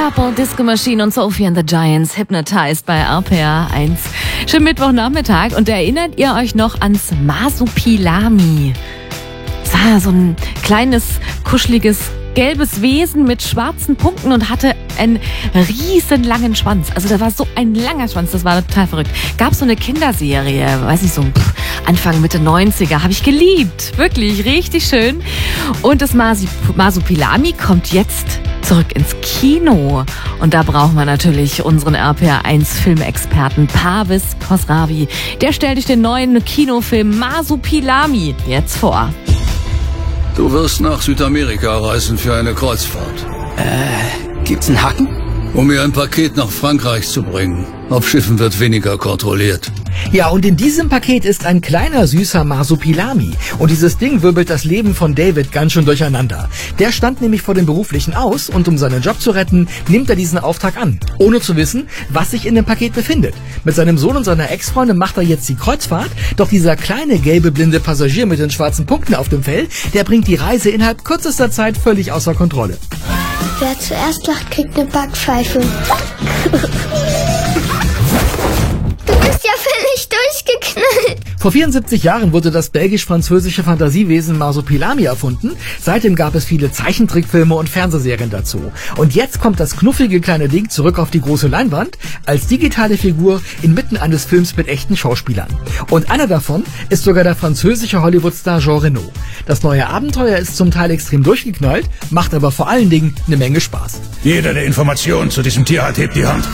Purple Disco Machine und Sophie and the Giants, Hypnotized bei RPR 1. Schönen Mittwochnachmittag. Und erinnert ihr euch noch ans Masupilami? Das war so ein kleines, kuscheliges, gelbes Wesen mit schwarzen Punkten und hatte einen riesen langen Schwanz. Also da war so ein langer Schwanz, das war total verrückt. Gab so eine Kinderserie, weiß nicht, so Anfang, Mitte 90er, habe ich geliebt. Wirklich, richtig schön. Und das Masupilami kommt jetzt zurück ins Kino. Und da brauchen wir natürlich unseren RPR1-Filmexperten Parvis Khosravi. Der stellt euch den neuen Kinofilm Masupilami jetzt vor. Du wirst nach Südamerika reisen für eine Kreuzfahrt. Gibt's einen Haken? Um mir ein Paket nach Frankreich zu bringen. Auf Schiffen wird weniger kontrolliert. Ja, und in diesem Paket ist ein kleiner, süßer Masupilami. Und dieses Ding wirbelt das Leben von David ganz schön durcheinander. Der stand nämlich vor dem Beruflichen aus und um seinen Job zu retten, nimmt er diesen Auftrag an. Ohne zu wissen, was sich in dem Paket befindet. Mit seinem Sohn und seiner Ex-Freundin macht er jetzt die Kreuzfahrt. Doch dieser kleine, gelbe, blinde Passagier mit den schwarzen Punkten auf dem Fell, der bringt die Reise innerhalb kürzester Zeit völlig außer Kontrolle. Wer zuerst lacht, kriegt eine Backpfeife. Du bist ja völlig durchgeknallt. Vor 74 Jahren wurde das belgisch-französische Fantasiewesen Masupilami erfunden. Seitdem gab es viele Zeichentrickfilme und Fernsehserien dazu. Und jetzt kommt das knuffige kleine Ding zurück auf die große Leinwand als digitale Figur inmitten eines Films mit echten Schauspielern. Und einer davon ist sogar der französische Hollywoodstar Jean Reno. Das neue Abenteuer ist zum Teil extrem durchgeknallt, macht aber vor allen Dingen eine Menge Spaß. Jeder, der Informationen zu diesem Tier hat, hebt die Hand.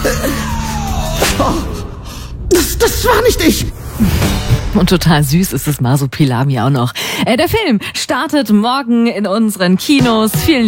Das war nicht ich! Und total süß ist das Masupilami auch noch. Der Film startet morgen in unseren Kinos. Vielen